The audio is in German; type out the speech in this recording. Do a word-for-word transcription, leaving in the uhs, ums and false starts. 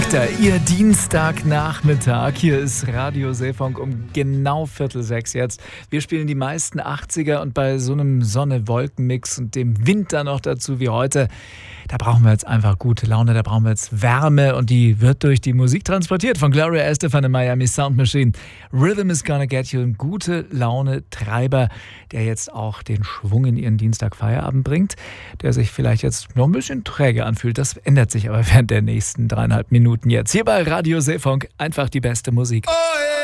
Richter, Ihr Dienstagnachmittag. Hier ist Radio Seefunk um genau Viertel sechs jetzt. Wir spielen die meisten achtziger und bei so einem Sonne-Wolken-Mix und dem Wind dann noch dazu wie heute, da brauchen wir jetzt einfach gute Laune, da brauchen wir jetzt Wärme und die wird durch die Musik transportiert von Gloria Estefan in Miami Sound Machine. Rhythm is gonna get you, ein gute Laune Treiber, der jetzt auch den Schwung in Ihren Dienstag-Feierabend bringt, der sich vielleicht jetzt noch ein bisschen träge anfühlt. Das ändert sich aber während der nächsten dreieinhalb Minuten jetzt. Hier bei Radio Seefunk einfach die beste Musik. Oh, yeah.